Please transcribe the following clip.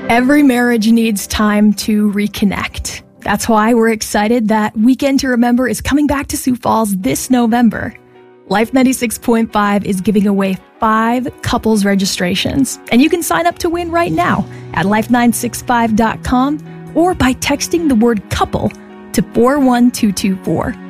Every marriage needs time to reconnect. That's why we're excited that Weekend to Remember is coming back to Sioux Falls this November. Life 96.5 is giving away 5 couples registrations, and you can sign up to win right now at life965.com or by texting the word couple to 41224.